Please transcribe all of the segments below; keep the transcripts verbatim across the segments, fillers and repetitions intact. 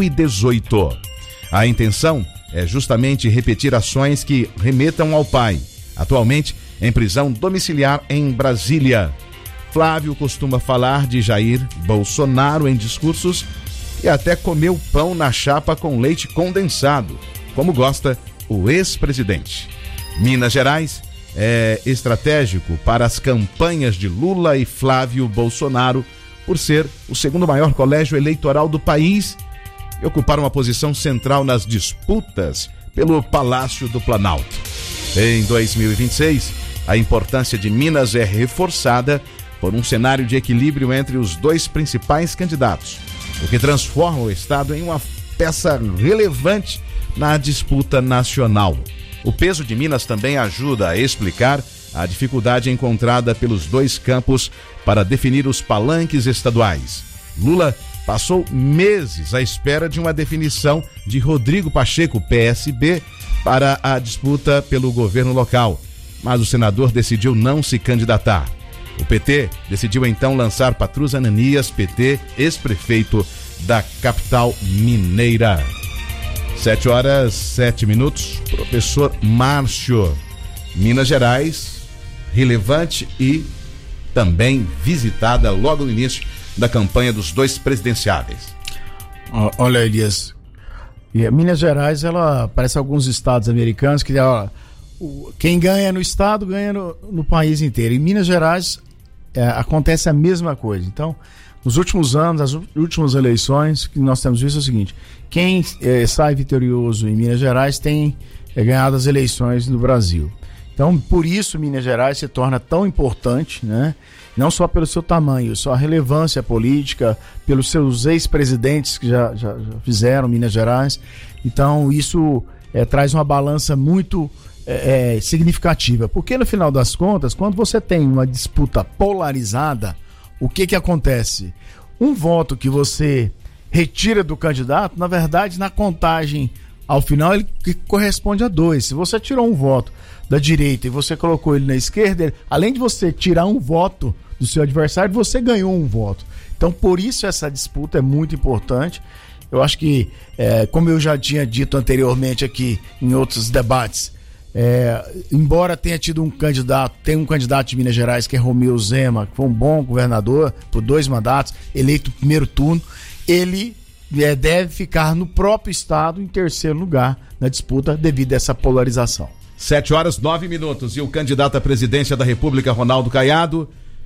e dezoito. A intenção é justamente repetir ações que remetam ao pai, atualmente em prisão domiciliar em Brasília. Flávio costuma falar de Jair Bolsonaro em discursos e até comeu pão na chapa com leite condensado, como gosta o ex-presidente. Minas Gerais é estratégico para as campanhas de Lula e Flávio Bolsonaro por ser o segundo maior colégio eleitoral do país e ocupar uma posição central nas disputas pelo Palácio do Planalto. Em dois mil e vinte e seis, a importância de Minas é reforçada por um cenário de equilíbrio entre os dois principais candidatos, o que transforma o estado em uma peça relevante na disputa nacional. O peso de Minas também ajuda a explicar a dificuldade encontrada pelos dois campos para definir os palanques estaduais. Lula passou meses à espera de uma definição de Rodrigo Pacheco, P S B, para a disputa pelo governo local, mas o senador decidiu não se candidatar. O P T decidiu então lançar Patrus Ananias, P T, ex-prefeito da capital mineira. Sete horas, sete minutos. Professor Márcio, Minas Gerais, relevante e também visitada logo no início da campanha dos dois presidenciáveis. Olha, Elias, Minas Gerais, ela parece alguns estados americanos que ó, quem ganha no estado ganha no, no país inteiro. Em Minas Gerais é, acontece a mesma coisa. Então, nos últimos anos, as últimas eleições que nós temos visto é o seguinte: quem é, sai vitorioso em Minas Gerais tem é, ganhado as eleições no Brasil. Então, por isso Minas Gerais se torna tão importante, né? Não só pelo seu tamanho, só a relevância política, pelos seus ex-presidentes que já, já, já fizeram Minas Gerais. Então, isso é, traz uma balança muito é, é, significativa. Porque, no final das contas, quando você tem uma disputa polarizada, o que que acontece? Um voto que você retira do candidato, na verdade, na contagem, ao final, ele corresponde a dois. Se você tirou um voto da direita e você colocou ele na esquerda, além de você tirar um voto do seu adversário, você ganhou um voto. Então, por isso essa disputa é muito importante. Eu acho que, é, como eu já tinha dito anteriormente aqui em outros debates, é, embora tenha tido um candidato, tem um candidato de Minas Gerais que é Romeu Zema, que foi um bom governador por dois mandatos, eleito no primeiro turno, ele é, deve ficar no próprio estado em terceiro lugar na disputa devido a essa polarização. Sete horas, nove minutos. E o candidato à presidência da República, Ronaldo Caiado,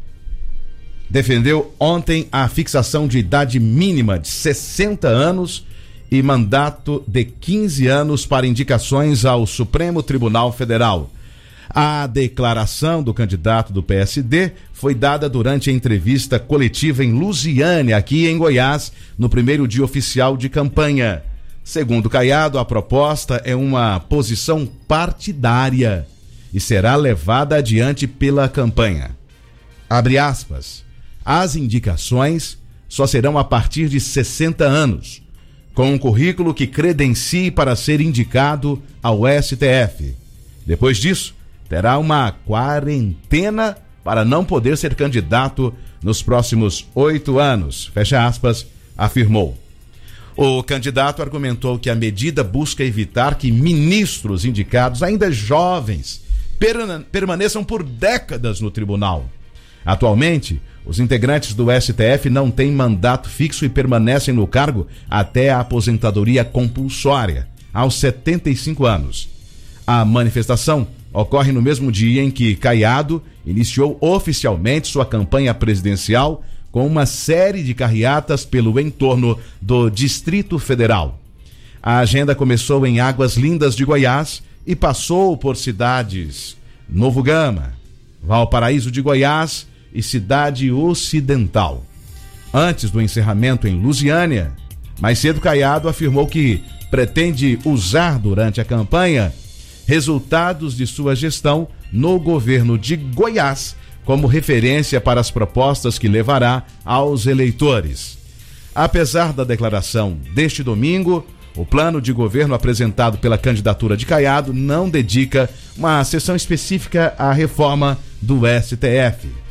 defendeu ontem a fixação de idade mínima de sessenta anos e mandato de quinze anos para indicações ao Supremo Tribunal Federal. A declaração do candidato do P S D foi dada durante a entrevista coletiva em Lusiânia, aqui em Goiás, no primeiro dia oficial de campanha. Segundo Caiado, a proposta é uma posição partidária e será levada adiante pela campanha. Abre aspas. As indicações só serão a partir de sessenta anos, com um currículo que credencie para ser indicado ao S T F. Depois disso, terá uma quarentena para não poder ser candidato nos próximos oito anos, fecha aspas, afirmou. O candidato argumentou que a medida busca evitar que ministros indicados, ainda jovens, permaneçam por décadas no tribunal. Atualmente, os integrantes do S T F não têm mandato fixo e permanecem no cargo até a aposentadoria compulsória, aos setenta e cinco anos. A manifestação ocorre no mesmo dia em que Caiado iniciou oficialmente sua campanha presidencial com uma série de carreatas pelo entorno do Distrito Federal. A agenda começou em Águas Lindas de Goiás e passou por cidades Novo Gama, Valparaíso de Goiás e Cidade Ocidental. Antes do encerramento em Lusiânia, mais cedo Caiado afirmou que pretende usar durante a campanha resultados de sua gestão no governo de Goiás como referência para as propostas que levará aos eleitores. Apesar da declaração deste domingo, o plano de governo apresentado pela candidatura de Caiado não dedica uma sessão específica à reforma do S T F.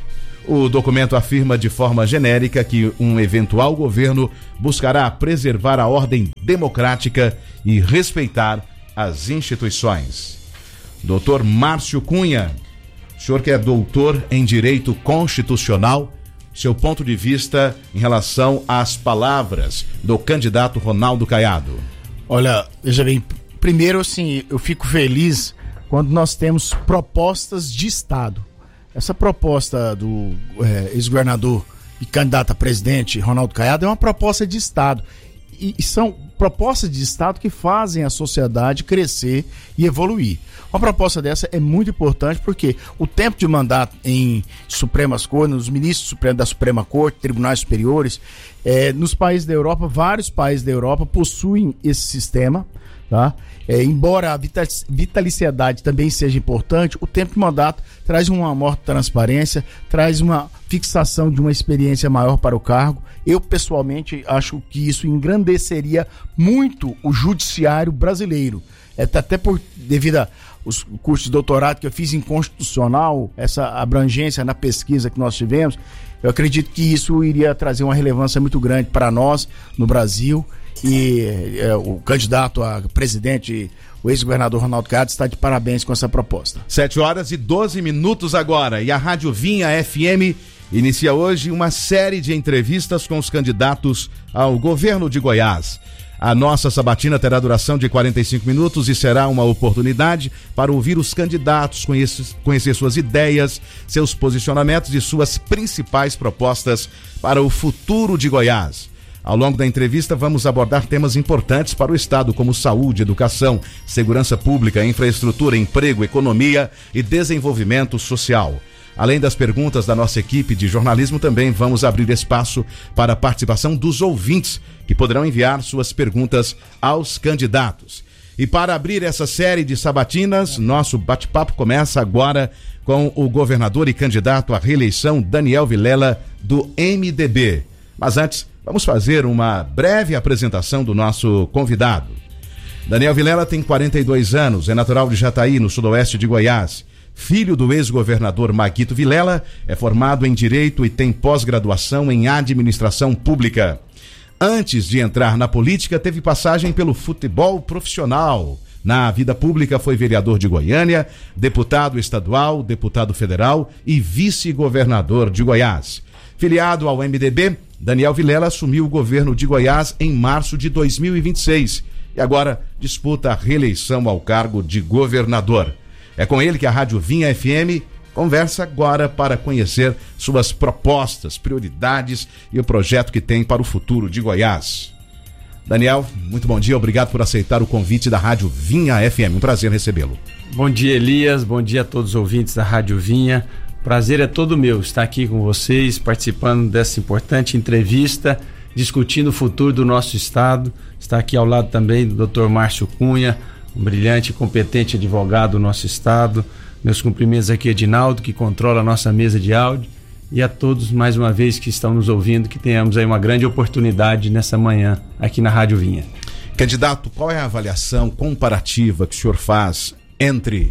O documento afirma de forma genérica que um eventual governo buscará preservar a ordem democrática e respeitar as instituições. doutor Márcio Cunha, o senhor que é doutor em Direito Constitucional, seu ponto de vista em relação às palavras do candidato Ronaldo Caiado. Olha, veja bem, primeiro assim, eu fico feliz quando nós temos propostas de Estado. Essa proposta do é, ex-governador e candidato a presidente Ronaldo Caiado é uma proposta de Estado. E, e são propostas de Estado que fazem a sociedade crescer e evoluir. Uma proposta dessa é muito importante porque o tempo de mandato em Supremas Cortes, nos ministros da Suprema Corte, tribunais superiores, é, nos países da Europa, vários países da Europa possuem esse sistema, tá? É, embora a vitaliciedade também seja importante, o tempo de mandato traz uma maior transparência, traz uma fixação de uma experiência maior para o cargo. Eu, pessoalmente, acho que isso engrandeceria muito o judiciário brasileiro. É, até por, devido aos cursos de doutorado que eu fiz em Constitucional, essa abrangência na pesquisa que nós tivemos, eu acredito que isso iria trazer uma relevância muito grande para nós no Brasil. E é, o candidato a presidente, o ex-governador Ronaldo Caiado, está de parabéns com essa proposta. sete horas e doze minutos agora, e a Rádio Vinha F M inicia hoje uma série de entrevistas com os candidatos ao governo de Goiás. A nossa sabatina terá duração de quarenta e cinco minutos e será uma oportunidade para ouvir os candidatos, conhecer, conhecer suas ideias, seus posicionamentos e suas principais propostas para o futuro de Goiás. Ao longo da entrevista, vamos abordar temas importantes para o Estado, como saúde, educação, segurança pública, infraestrutura, emprego, economia e desenvolvimento social. Além das perguntas da nossa equipe de jornalismo, também vamos abrir espaço para a participação dos ouvintes, que poderão enviar suas perguntas aos candidatos. E para abrir essa série de sabatinas, nosso bate-papo começa agora com o governador e candidato à reeleição, Daniel Vilela, do M D B. Mas antes, vamos fazer uma breve apresentação do nosso convidado. Daniel Vilela tem quarenta e dois anos, é natural de Jataí, no sudoeste de Goiás. Filho do ex-governador Maguito Vilela, é formado em Direito e tem pós-graduação em Administração Pública. Antes de entrar na política, teve passagem pelo futebol profissional. Na vida pública, foi vereador de Goiânia, deputado estadual, deputado federal e vice-governador de Goiás. Filiado ao M D B, Daniel Vilela assumiu o governo de Goiás em março de dois mil e vinte e seis e agora disputa a reeleição ao cargo de governador. É com ele que a Rádio Vinha F M conversa agora para conhecer suas propostas, prioridades e o projeto que tem para o futuro de Goiás. Daniel, muito bom dia, obrigado por aceitar o convite da Rádio Vinha F M, um prazer recebê-lo. Bom dia, Elias, bom dia a todos os ouvintes da Rádio Vinha. Prazer é todo meu estar aqui com vocês, participando dessa importante entrevista, discutindo o futuro do nosso estado. Está aqui ao lado também do doutor Márcio Cunha, um brilhante e competente advogado do nosso estado. Meus cumprimentos aqui a Edinaldo, que controla a nossa mesa de áudio, e a todos mais uma vez que estão nos ouvindo, que tenhamos aí uma grande oportunidade nessa manhã aqui na Rádio Vinha. Candidato, qual é a avaliação comparativa que o senhor faz entre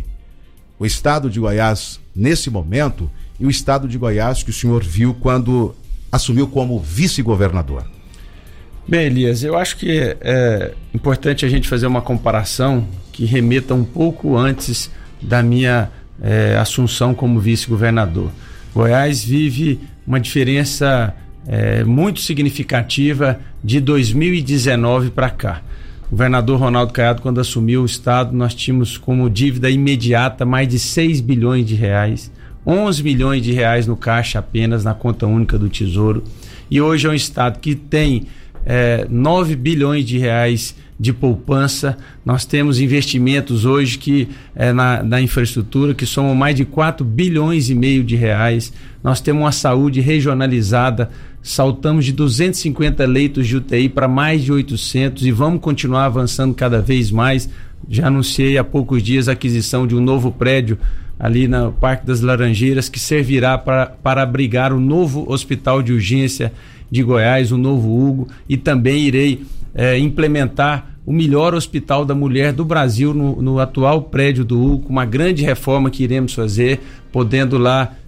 o estado de Goiás nesse momento e o estado de Goiás que o senhor viu quando assumiu como vice-governador? Bem, Elias, eu acho que é importante a gente fazer uma comparação que remeta um pouco antes da minha é, assunção como vice-governador. Goiás vive uma diferença é, muito significativa de dois mil e dezenove para cá. O governador Ronaldo Caiado, quando assumiu o estado, nós tínhamos como dívida imediata mais de seis bilhões de reais, onze milhões de reais no caixa apenas na conta única do Tesouro, e hoje é um estado que tem é, nove bilhões de reais de poupança. Nós temos investimentos hoje que é, na, na infraestrutura que somam mais de quatro bilhões e meio de reais. Nós temos uma saúde regionalizada, saltamos de duzentos e cinquenta leitos de U T I para mais de oitocentos e vamos continuar avançando cada vez mais. Já anunciei há poucos dias a aquisição de um novo prédio ali no Parque das Laranjeiras, que servirá para, para abrigar o novo hospital de urgência de Goiás, o novo Hugo, e também irei é, implementar o melhor hospital da mulher do Brasil no, no atual prédio do Hugo, com uma grande reforma que iremos fazer, podendo lá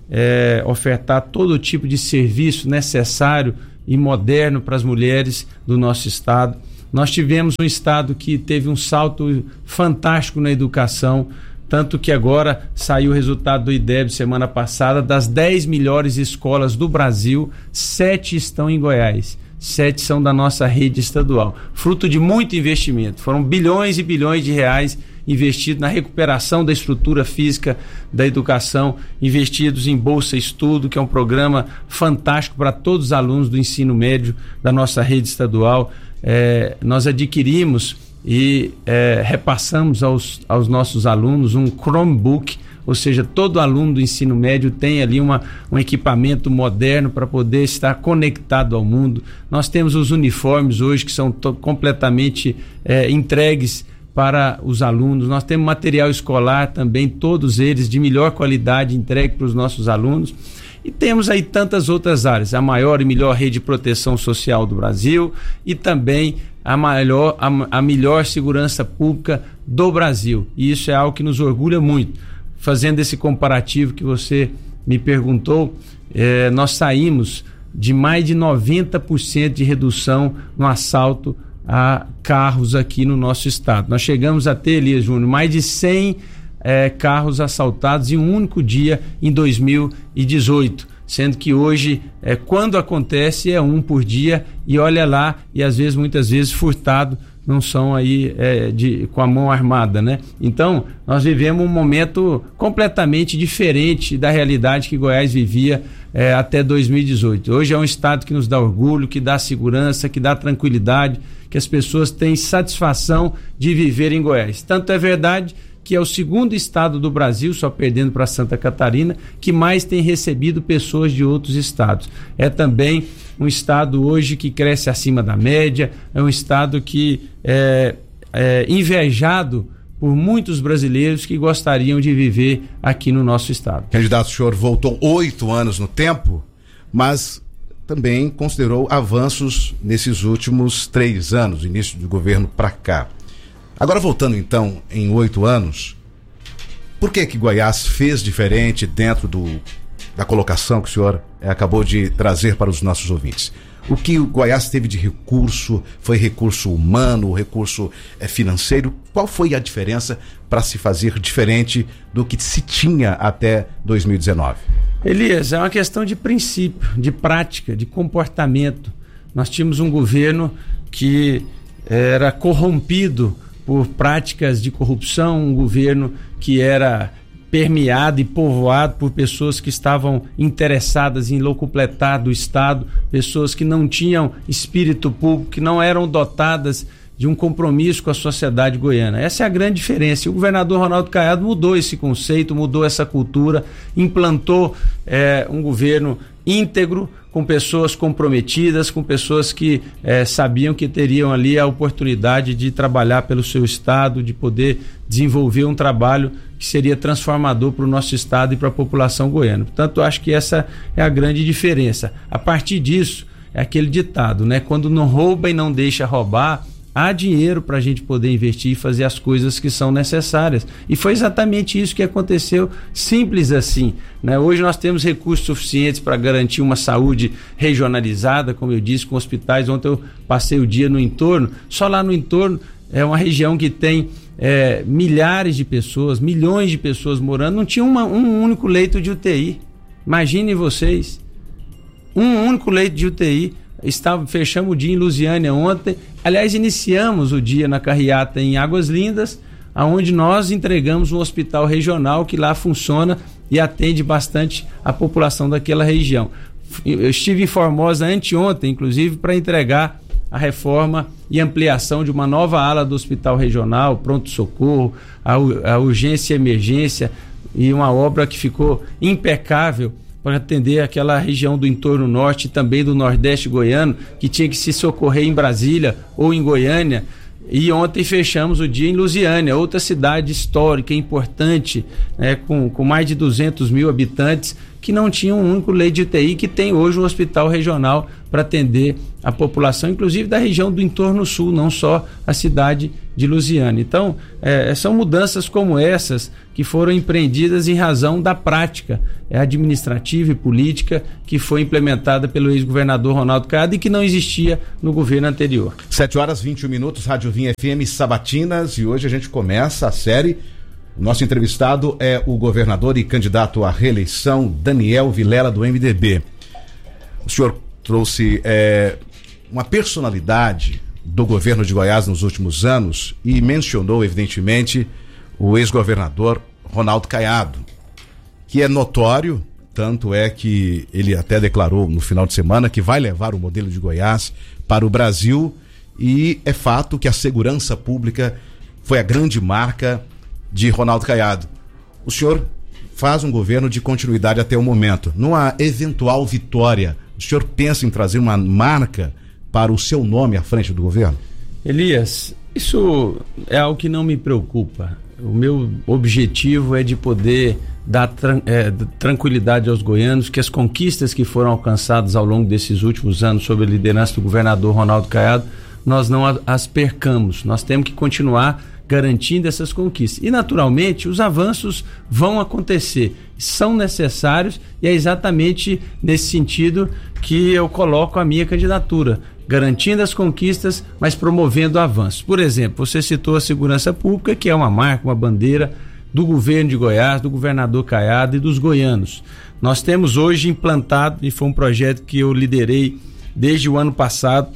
é, ofertar todo tipo de serviço necessário e moderno para as mulheres do nosso estado. Nós tivemos um estado que teve um salto fantástico na educação, tanto que agora saiu o resultado do IDEB semana passada, das dez melhores escolas do Brasil, sete estão em Goiás, sete são da nossa rede estadual, fruto de muito investimento. Foram bilhões e bilhões de reais investidos na recuperação da estrutura física da educação, investidos em Bolsa Estudo, que é um programa fantástico para todos os alunos do ensino médio da nossa rede estadual. É, nós adquirimos e é, repassamos aos, aos nossos alunos um Chromebook, ou seja, todo aluno do ensino médio tem ali uma, um equipamento moderno para poder estar conectado ao mundo. Nós temos os uniformes hoje que são to- completamente é, entregues para os alunos. Nós temos material escolar também, todos eles de melhor qualidade, entregue para os nossos alunos. E temos aí tantas outras áreas, a maior e melhor rede de proteção social do Brasil e também a, maior, a, a melhor segurança pública do Brasil. E isso é algo que nos orgulha muito. Fazendo esse comparativo que você me perguntou, eh, nós saímos de mais de noventa por cento de redução no assalto a carros aqui no nosso estado. Nós chegamos a ter, Elias Júnior, mais de cem É, carros assaltados em um único dia em dois mil e dezoito, sendo que hoje, é, quando acontece, é um por dia, e olha lá, e às vezes, muitas vezes, furtado, não são aí é, de, com a mão armada, né? Então, nós vivemos um momento completamente diferente da realidade que Goiás vivia é, até dois mil e dezoito. Hoje é um estado que nos dá orgulho, que dá segurança, que dá tranquilidade, que as pessoas têm satisfação de viver em Goiás. Tanto é verdade que é o segundo estado do Brasil, só perdendo para Santa Catarina, que mais tem recebido pessoas de outros estados. É também um estado hoje que cresce acima da média, é um estado que é, é invejado por muitos brasileiros que gostariam de viver aqui no nosso estado. Candidato, o senhor voltou oito anos no tempo, mas também considerou avanços nesses últimos três anos, início do governo para cá. Agora, voltando então em oito anos, por que que Goiás fez diferente dentro do, da colocação que o senhor é, acabou de trazer para os nossos ouvintes? O que o Goiás teve de recurso? Foi recurso humano, recurso é, financeiro? Qual foi a diferença para se fazer diferente do que se tinha até dois mil e dezenove? Elias, é uma questão de princípio, de prática, de comportamento. Nós tínhamos um governo que era corrompido por práticas de corrupção, um governo que era permeado e povoado por pessoas que estavam interessadas em locupletar do Estado, pessoas que não tinham espírito público, que não eram dotadas de um compromisso com a sociedade goiana. Essa é a grande diferença. O governador Ronaldo Caiado mudou esse conceito, mudou essa cultura, implantou é, um governo íntegro, com pessoas comprometidas, com pessoas que eh, sabiam que teriam ali a oportunidade de trabalhar pelo seu estado, de poder desenvolver um trabalho que seria transformador para o nosso estado e para a população goiana. Portanto, eu acho que essa é a grande diferença. A partir disso, é aquele ditado, né? Quando não rouba e não deixa roubar, há dinheiro para a gente poder investir e fazer as coisas que são necessárias. E foi exatamente isso que aconteceu, simples assim, né? Hoje nós temos recursos suficientes para garantir uma saúde regionalizada, como eu disse, com hospitais. Ontem eu passei o dia no entorno, só lá no entorno é uma região que tem é, milhares de pessoas, milhões de pessoas morando, não tinha uma, um único leito de U T I. Imaginem vocês, um único leito de U T I. Estava, fechamos o dia em Lusiânia ontem. Aliás, iniciamos o dia na carreata em Águas Lindas, aonde nós entregamos um hospital regional que lá funciona e atende bastante a população daquela região. Eu estive em Formosa anteontem, inclusive, para entregar a reforma e ampliação de uma nova ala do hospital regional, pronto-socorro, a, a urgência e emergência, e uma obra que ficou impecável para atender aquela região do entorno norte e também do nordeste goiano, que tinha que se socorrer em Brasília ou em Goiânia. E ontem fechamos o dia em Lusiânia, outra cidade histórica, importante, né, com, com mais de duzentos mil habitantes, que não tinham um único leito de U T I, que tem hoje um hospital regional para atender a população, inclusive da região do entorno sul, não só a cidade de Lusiânia. Então, é, são mudanças como essas que foram empreendidas em razão da prática é, administrativa e política que foi implementada pelo ex-governador Ronaldo Caiado e que não existia no governo anterior. sete horas e vinte e um minutos, Rádio Vinha F M Sabatinas, e hoje a gente começa a série. Nosso entrevistado é o governador e candidato à reeleição, Daniel Vilela, do M D B. O senhor trouxe é, uma personalidade do governo de Goiás nos últimos anos e mencionou, evidentemente, o ex-governador Ronaldo Caiado, que é notório, tanto é que ele até declarou no final de semana que vai levar o modelo de Goiás para o Brasil, e é fato que a segurança pública foi a grande marca de Ronaldo Caiado. O senhor faz um governo de continuidade até o momento. Numa eventual vitória, o senhor pensa em trazer uma marca para o seu nome à frente do governo? Elias, isso é algo que não me preocupa. O meu objetivo é de poder dar tran- é, tranquilidade aos goianos, que as conquistas que foram alcançadas ao longo desses últimos anos sob a liderança do governador Ronaldo Caiado, nós não as percamos. Nós temos que continuar garantindo essas conquistas. E, naturalmente, os avanços vão acontecer, são necessários, e é exatamente nesse sentido que eu coloco a minha candidatura, garantindo as conquistas, mas promovendo avanços. Por exemplo, você citou a segurança pública, que é uma marca, uma bandeira do governo de Goiás, do governador Caiado e dos goianos. Nós temos hoje implantado, e foi um projeto que eu liderei desde o ano passado,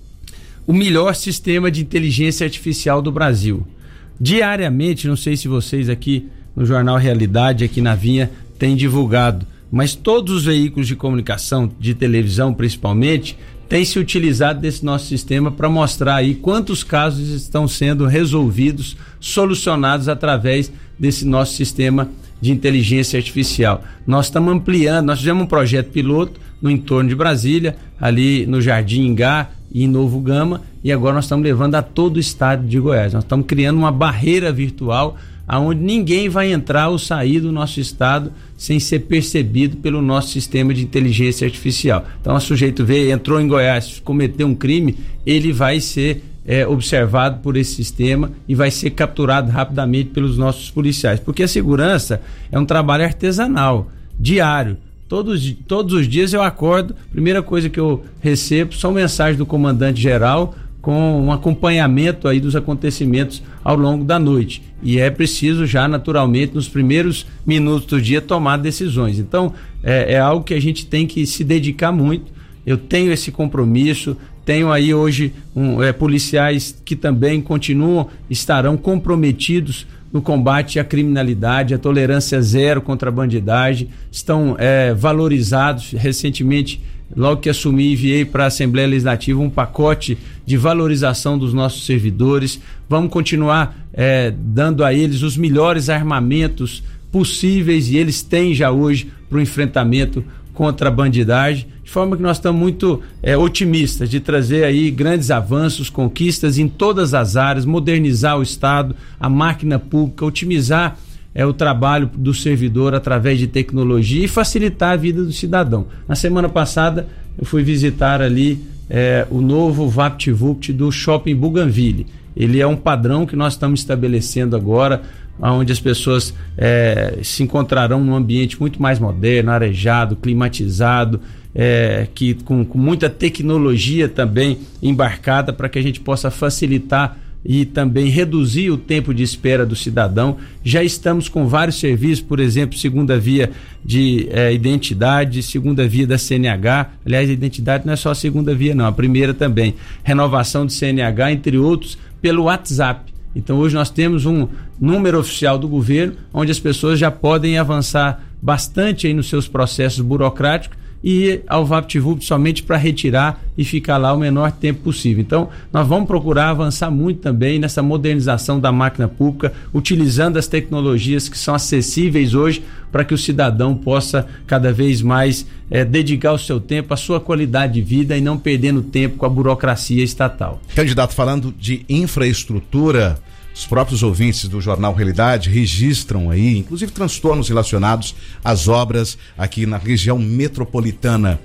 o melhor sistema de inteligência artificial do Brasil. Diariamente, não sei se vocês aqui no Jornal Realidade, aqui na Vinha, têm divulgado, mas todos os veículos de comunicação, de televisão principalmente, têm se utilizado desse nosso sistema para mostrar aí quantos casos estão sendo resolvidos, solucionados através desse nosso sistema de inteligência artificial. Nós estamos ampliando, nós fizemos um projeto piloto no entorno de Brasília, ali no Jardim Ingá e em Novo Gama, e agora nós estamos levando a todo o estado de Goiás. Nós estamos criando uma barreira virtual onde ninguém vai entrar ou sair do nosso estado sem ser percebido pelo nosso sistema de inteligência artificial. Então, o sujeito veio, entrou em Goiás, cometeu um crime, ele vai ser é, observado por esse sistema e vai ser capturado rapidamente pelos nossos policiais, porque a segurança é um trabalho artesanal, diário. Todos, todos os dias eu acordo, primeira coisa que eu recebo são mensagens do comandante-geral com um acompanhamento aí dos acontecimentos ao longo da noite. E é preciso já, naturalmente, nos primeiros minutos do dia, tomar decisões. Então, é, é algo que a gente tem que se dedicar muito. Eu tenho esse compromisso, tenho aí hoje um, é, policiais que também continuam, estarão comprometidos no combate à criminalidade, à tolerância zero contra a bandidagem, estão é, valorizados. Recentemente, logo que assumi, enviei para a Assembleia Legislativa um pacote de valorização dos nossos servidores. Vamos continuar é, dando a eles os melhores armamentos possíveis, e eles têm já hoje para o enfrentamento contra a bandidagem, de forma que nós estamos muito é, otimistas de trazer aí grandes avanços, conquistas em todas as áreas, modernizar o Estado, a máquina pública, otimizar é, o trabalho do servidor através de tecnologia e facilitar a vida do cidadão. Na semana passada eu fui visitar ali é, o novo VaptVupt do Shopping Bougainville. Ele é um padrão que nós estamos estabelecendo agora, onde as pessoas é, se encontrarão num ambiente muito mais moderno, arejado, climatizado, é, que, com, com muita tecnologia também embarcada, para que a gente possa facilitar e também reduzir o tempo de espera do cidadão. Já estamos com vários serviços, por exemplo, segunda via de é, identidade, segunda via da C N H. Aliás, a identidade não é só a segunda via, não, a primeira também. Renovação de C N H, entre outros, pelo WhatsApp. Então, hoje nós temos um número oficial do governo, onde as pessoas já podem avançar bastante aí nos seus processos burocráticos e ir ao VaptVupt somente para retirar e ficar lá o menor tempo possível. Então, nós vamos procurar avançar muito também nessa modernização da máquina pública, utilizando as tecnologias que são acessíveis hoje, para que o cidadão possa cada vez mais é, dedicar o seu tempo, a sua qualidade de vida, e não perdendo tempo com a burocracia estatal. Candidato, falando de infraestrutura, os próprios ouvintes do Jornal Realidade registram aí, inclusive transtornos relacionados às obras aqui na região metropolitana.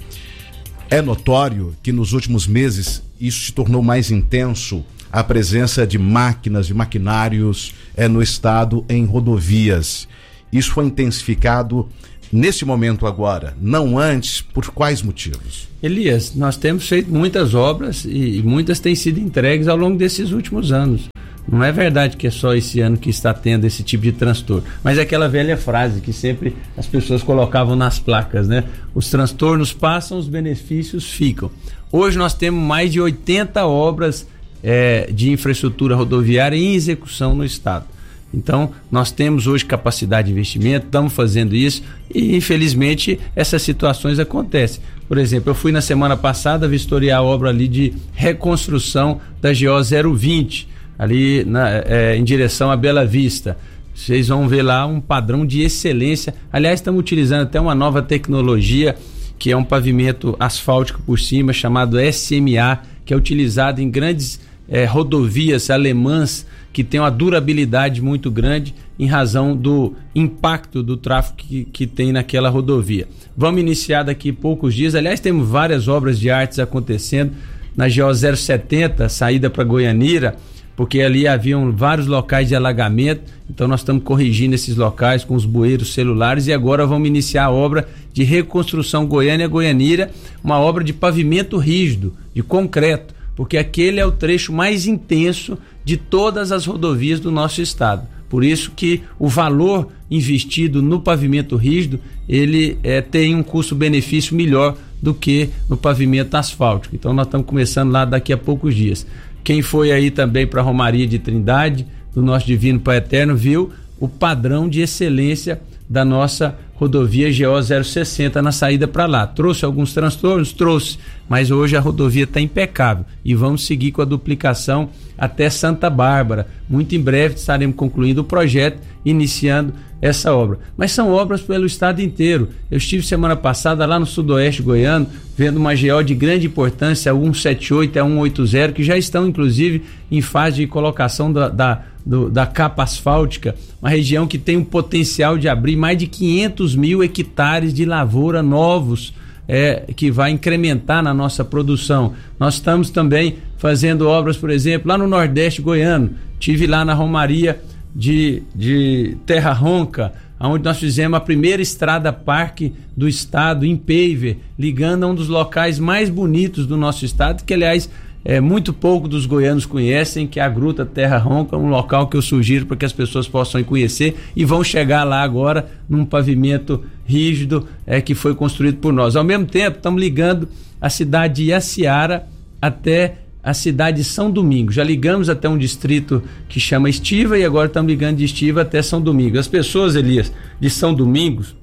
É notório que nos últimos meses isso se tornou mais intenso, a presença de máquinas, de maquinários é, no estado em rodovias. Isso foi intensificado nesse momento agora, não antes, por quais motivos? Elias, nós temos feito muitas obras e, e muitas têm sido entregues ao longo desses últimos anos. Não é verdade que é só esse ano que está tendo esse tipo de transtorno, mas é aquela velha frase que sempre as pessoas colocavam nas placas, né? Os transtornos passam, os benefícios ficam. Hoje nós temos mais de oitenta obras é, de infraestrutura rodoviária em execução no estado. Então, nós temos hoje capacidade de investimento, estamos fazendo isso e, infelizmente, essas situações acontecem. Por exemplo, eu fui na semana passada vistoriar a obra ali de reconstrução da G O zero vinte, ali na, é, em direção a Bela Vista. Vocês vão ver lá um padrão de excelência. Aliás, estamos utilizando até uma nova tecnologia, que é um pavimento asfáltico por cima, chamado S M A, que é utilizado em grandes é, rodovias alemãs, que tem uma durabilidade muito grande em razão do impacto do tráfego que, que tem naquela rodovia. Vamos iniciar daqui a poucos dias. Aliás, temos várias obras de artes acontecendo na G O zero setenta, saída para Goianira, porque ali haviam vários locais de alagamento, então nós estamos corrigindo esses locais com os bueiros celulares e agora vamos iniciar a obra de reconstrução Goiânia-Goianira, uma obra de pavimento rígido, de concreto, porque aquele é o trecho mais intenso de todas as rodovias do nosso estado. Por isso que o valor investido no pavimento rígido, ele é, tem um custo-benefício melhor do que no pavimento asfáltico. Então nós estamos começando lá daqui a poucos dias. Quem foi aí também para a Romaria de Trindade, do nosso Divino Pai Eterno, viu o padrão de excelência da nossa rodovia G O zero sessenta na saída para lá. Trouxe alguns transtornos? Trouxe, mas hoje a rodovia está impecável e vamos seguir com a duplicação até Santa Bárbara. Muito em breve estaremos concluindo o projeto, iniciando essa obra. Mas são obras pelo estado inteiro. Eu estive semana passada lá no sudoeste goiano, vendo uma G O de grande importância, a cento e setenta e oito e a cento e oitenta, que já estão inclusive em fase de colocação da, da, do, da capa asfáltica, uma região que tem um potencial de abrir mais de quinhentos mil hectares de lavoura novos, é, que vai incrementar na nossa produção. Nós estamos também fazendo obras, por exemplo, lá no Nordeste goiano. Tive lá na Romaria de, de Terra Ronca, onde nós fizemos a primeira estrada parque do estado em paver, ligando a um dos locais mais bonitos do nosso estado, que aliás é, muito pouco dos goianos conhecem, que é a Gruta Terra Ronca, um local que eu sugiro para que as pessoas possam ir conhecer e vão chegar lá agora num pavimento rígido é, que foi construído por nós. Ao mesmo tempo, estamos ligando a cidade de Iaciara até a cidade de São Domingos. Já ligamos até um distrito que chama Estiva e agora estamos ligando de Estiva até São Domingos. As pessoas, Elias, de São Domingos,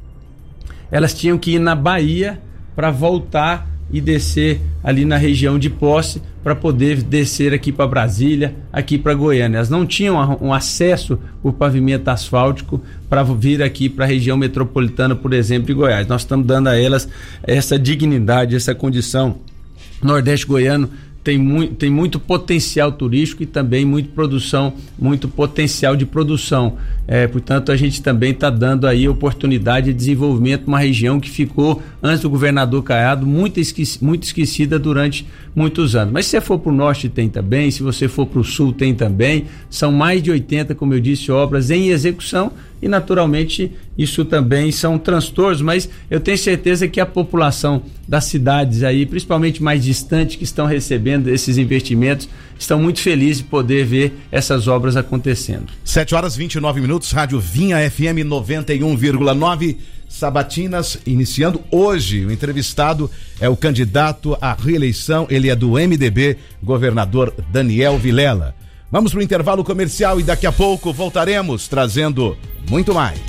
elas tinham que ir na Bahia para voltar e descer ali na região de Posse para poder descer aqui para Brasília, aqui para Goiânia. Elas não tinham um acesso por pavimento asfáltico para vir aqui para a região metropolitana, por exemplo, de Goiás. Nós estamos dando a elas essa dignidade, essa condição. Nordeste goiano tem muito, tem muito potencial turístico e também muito produção, muito potencial de produção. É, portanto, a gente também está dando aí oportunidade de desenvolvimento uma região que ficou, antes do governador Caiado, muito, esqueci, muito esquecida durante muitos anos. Mas se você for para o norte tem também, se você for para o sul tem também. São mais de oitenta, como eu disse, obras em execução e naturalmente isso também são transtornos, mas eu tenho certeza que a população das cidades aí, principalmente mais distantes, que estão recebendo esses investimentos, estão muito felizes de poder ver essas obras acontecendo. sete horas e vinte e nove minutos, Rádio Vinha F M noventa e um vírgula nove, sabatinas iniciando hoje. O entrevistado é o candidato à reeleição, ele é do M D B, governador Daniel Vilela. Vamos para o intervalo comercial e daqui a pouco voltaremos trazendo muito mais.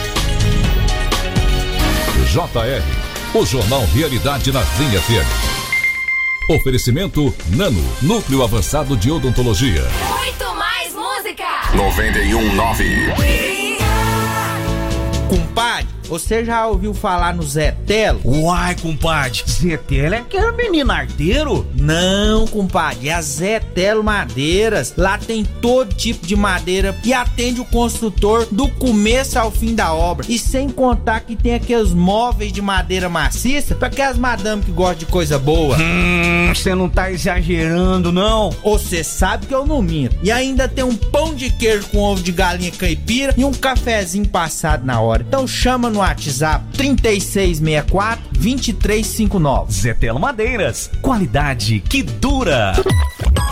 J R, o Jornal Realidade na Vinha F M. Oferecimento Nano, Núcleo Avançado de Odontologia. Muito mais música. noventa e um ponto nove. Compadre, você já ouviu falar no Zé Zetelo? Uai, compadre, Zetelo é aquele menino arteiro? Não, compadre, é a Zetelo Madeiras. Lá tem todo tipo de madeira e atende o construtor do começo ao fim da obra. E sem contar que tem aqueles móveis de madeira maciça pra aquelas madame que gostam de coisa boa. Hum, você não tá exagerando, não? Você sabe que eu não minto. E ainda tem um pão de queijo com ovo de galinha caipira e um cafezinho passado na hora. Então chama no WhatsApp trinta e seis sessenta e quatro, vinte e três cinquenta e nove. Zetelo Madeiras, qualidade que dura.